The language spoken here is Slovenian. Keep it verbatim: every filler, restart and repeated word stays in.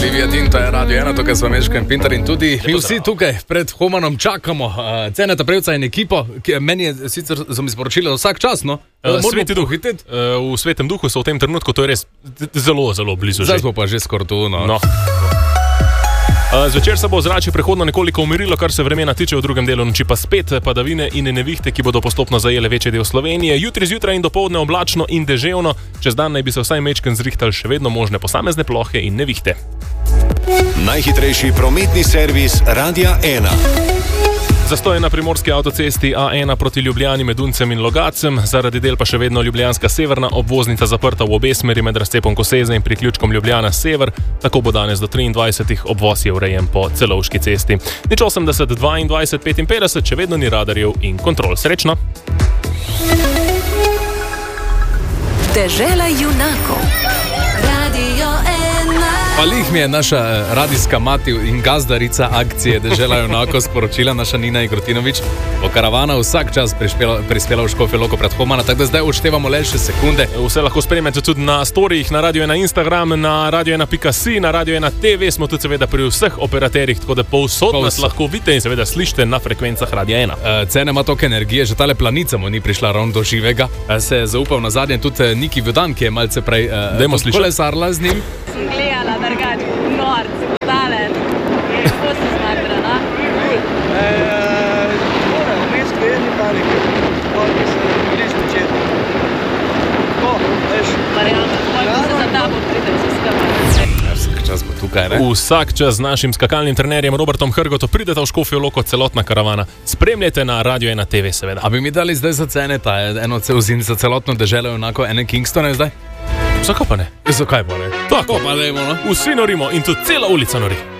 Olivia Tinto je Radio ena, tukaj smo Meško in Pintar in tudi mi vsi tukaj pred Humanom čakamo. Uh, Ceneta Prevca in ekipo, ki meni je sicer so mi sporočili vsak čas, no? Uh, sveti duh, uh, v svetem duhu so v tem trenutku, to je res zelo, zelo blizu. Zdaj smo pa že skoraj tu, no. no. Zvečer se bo ozračje prehodno nekoliko umirilo, kar se vremena tiče, v drugem delu noči pa spet padavine in nevihte, ki bodo postopno zajele večji del Slovenije. Jutri zjutraj in dopoldne oblačno in deževno, čez dan naj bi se vsaj mečken zrihtali še vedno možne posamezne plohe in nevihte. Najhitrejši prometni servis Radia ena. Zastoj na primorski avtocesti A ena proti Ljubljani med Uncem in Logacem, zaradi del pa še vedno ljubljanska severna obvoznica zaprta v obe smeri med razcepom Koseze in priključkom Ljubljana sever, tako bo danes do triindvajsetih obvoz je urejen po Celovški cesti. Nič osemdeset dvaindvajset petinpetdeset, še vedno ni radarjev in kontrol. Srečno! Dežela junakov. Radio ena. Pa lih mi je naša radijska mati in gazdarica akcije Dežela junakov sporočila, naša Nina Igrotinovič, bo karavana vsak čas prispela, prispela v Škofjo Loko pred Humana, tako da zdaj odštevamo le še sekunde. Vse lahko spremljate tudi na storijih, na Radio ena Instagram, na radio ena pika si, na Radio ena te ve, smo tudi seveda pri vseh operaterjih, tako da povsod nas lahko vidite in seveda slišite na frekvencah Radia ena. Uh, Cene ima toliko energije, že tale planica mu ni prišla ravno do živega. Uh, se je zaupal na zadnje tudi Niki Vodan, ki je malce prej uh, kolesarla z njim. Sem gledala drugače, norc, dalen, kako se smatra, na? Mora, vmes kvejedni panike, koliki se bliž početi. Ko, veš? Marjana, koliko se za tabo pride, se skrbati. Vsak čas bo tukaj, ne? Vsak čas z našim skakalnim trenerjem Robertom Hrgotom pridete v Škofjo Loko, celotna karavana. Spremljajte na Radio ena te ve, seveda. A bi mi dali zdaj za cene ta eno cevzin za celotno Deželo junakov, ene Kingstone zdaj? Zakaj pa ne? Zakaj pa ne? Tako pa dajmo, no? Vsi norimo in tudi cela ulica nori.